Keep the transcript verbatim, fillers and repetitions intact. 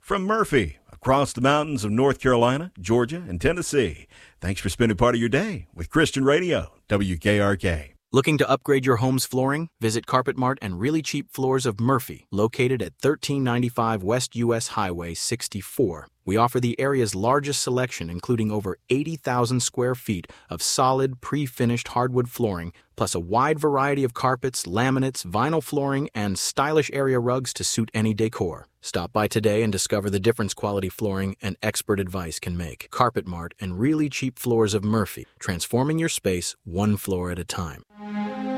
from Murphy, across the mountains of North Carolina, Georgia, and Tennessee. Thanks for spending part of your day with Christian Radio, W K R K. Looking to upgrade your home's flooring? Visit Carpet Mart and Really Cheap Floors of Murphy, located at thirteen ninety-five West U S Highway sixty-four. We offer the area's largest selection, including over eighty thousand square feet of solid, pre-finished hardwood flooring, plus a wide variety of carpets, laminates, vinyl flooring, and stylish area rugs to suit any decor. Stop by today and discover the difference quality flooring and expert advice can make. Carpet Mart and Really Cheap Floors of Murphy, transforming your space one floor at a time.